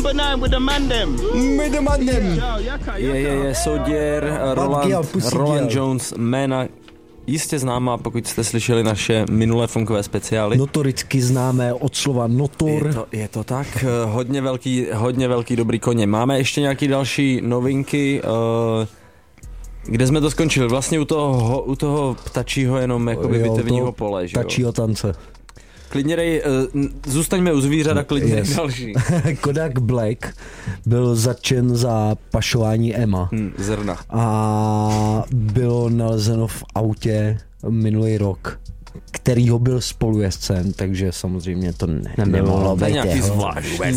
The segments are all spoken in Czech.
Je Soldier, Roland Jones, jména jistě známá, pokud jste slyšeli naše minulé funkové speciály. Notoricky známé od slova notor. Je to tak, hodně velký dobrý koně. Máme ještě nějaké další novinky, kde jsme to skončili? Vlastně u toho ptačího jenom jakoby bitevního pole, že jo? Ptačího tance. Klidně zůstaňme u zvířat a klidně další. Kodak Black byl zatčen za pašování ema. Zrna. A bylo nalezeno v autě minulý rok, kterýho byl spolujezdcem, takže samozřejmě to nemohlo být. To je nějaký zvláštní.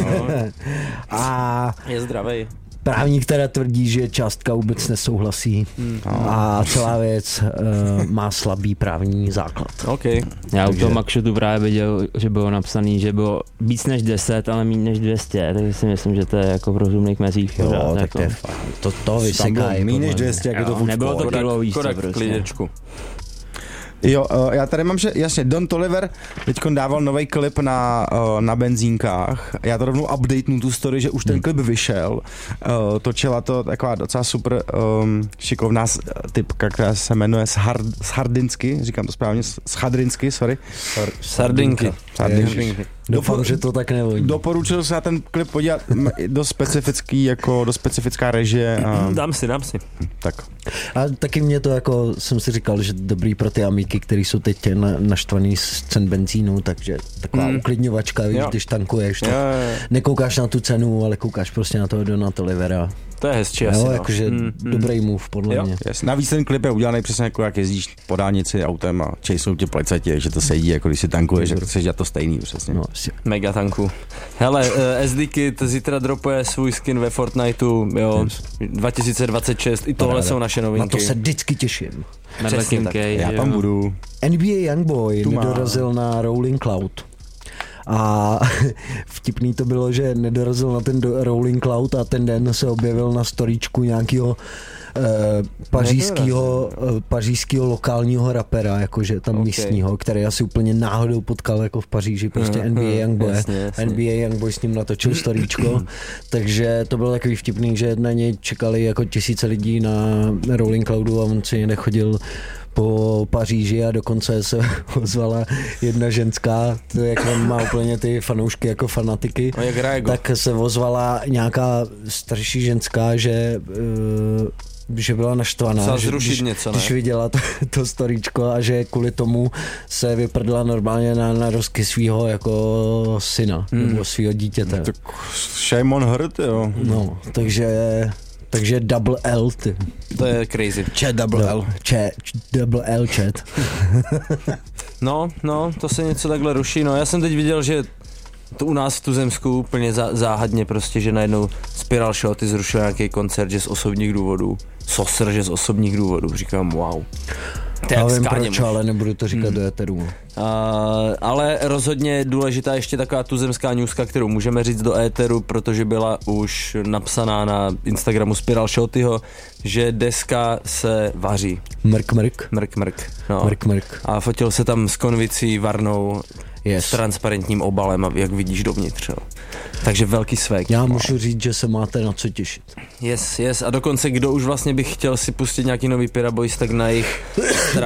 A je zdravej. Právník teda tvrdí, že částka vůbec nesouhlasí a celá věc má slabý právní základ. Okay. Já u toho Makšotu právě viděl, že bylo napsaný, že bylo víc než 10, ale méně než 200, takže si myslím, že to je jako v rozumných mezích. Jo, tak jako. to vyseká. Méně než 200, jak je to nebylo to kilový, prostě. Klidečku. Jo, já tady mám, že jasně, Don Toliver teďkon dával nový klip na benzínkách. Já to rovnou updatenu tu story, že už ten klip vyšel. Točila to taková docela super šikovná typka, která se jmenuje Shardinsky, říkám to správně, Schadrinsky, sorry. Sardinky. Doufám, že to tak nevodí. Doporučil se na ten klip podívat, dost specifická režie. Dám si. Tak. A taky mě to jako, jsem si říkal, že dobrý pro ty amíky, který jsou teď naštvaný z cen benzínu, takže taková uklidňovačka, víš, když tankuješ, tak nekoukáš na tu cenu, ale koukáš prostě na toho Dona Tolivera. To je hezčí asi, jakože dobrý move, podle mě. Yes. Navíc ten klip je udělaný přesně jako jak jezdíš po dálnici autem a čejsou tě policajti, že to sedí, jako když si tankuješ, že chceš dělat to stejný přesně. No, mega tanku. Hele, SD Kid zítra dropuje svůj skin ve Fortniteu, jo, 2026, i tohle jsou naše novinky. Na to se vždycky těším. Já tam budu. NBA Youngboy nedorazil na Rolling Cloud. A vtipný to bylo, že nedorazil na ten Rolling Cloud a ten den se objevil na storíčku nějakého pařížského lokálního rapera, jakože tam místního, který asi úplně náhodou potkal jako v Paříži, prostě NBA Youngboy. NBA Youngboy s ním natočil storíčko, takže to bylo takový vtipný, že na něj čekali jako tisíce lidí na Rolling Cloudu a on si někde chodil po Paříži a dokonce se ozvala jedna ženská, to jak on má úplně ty fanoušky jako fanatiky, tak se ozvala nějaká starší ženská, že byla naštvaná, když viděla to storíčko a že kvůli tomu se vyprdla normálně na rozky svýho jako syna nebo svýho dítěte. Tak shame on her, jo. No, takže double L, ty. To je crazy. Double L chat. No, to se něco takhle ruší. No, já jsem teď viděl, že to u nás v Tuzemsku úplně záhadně prostě, že najednou Spiral Shoty zrušil nějaký koncert, že z osobních důvodů. Sosr, že z osobních důvodů. Říkám, wow. Já vím proč, ale nebudu to říkat do éteru. Ale rozhodně důležitá ještě taková tuzemská newska, kterou můžeme říct do éteru, protože byla už napsaná na Instagramu Spiral Shotyho, že deska se vaří. Mrk. No. Mrk. A fotil se tam s konvicí varnou s transparentním obalem, jak vidíš dovnitř. Jo. Takže velký svek. Já můžu říct, že se máte na co těšit. Yes. A dokonce, kdo už vlastně by chtěl si pustit nějaký nový Piraboys, tak na jejich